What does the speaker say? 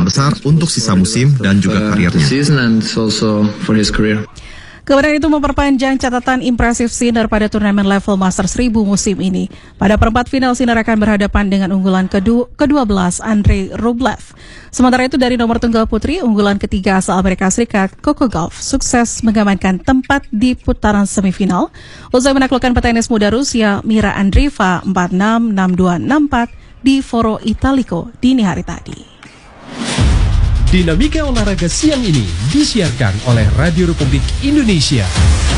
harapan besar untuk sisa musim dan juga karirnya. Kemenangan itu memperpanjang catatan impresif Sinner pada turnamen level Masters 1000 musim ini. Pada perempat final, Sinner akan berhadapan dengan unggulan ke-12 Andrei Rublev. Sementara itu dari nomor tunggal putri, unggulan ketiga asal Amerika Serikat, Coco Gauff, sukses mengamankan tempat di putaran semifinal usai menaklukkan petenis muda Rusia Mira Andreeva 4-6, 6-2, 6-4 di Foro Italico dini hari tadi. Dinamika olahraga siang ini disiarkan oleh Radio Republik Indonesia.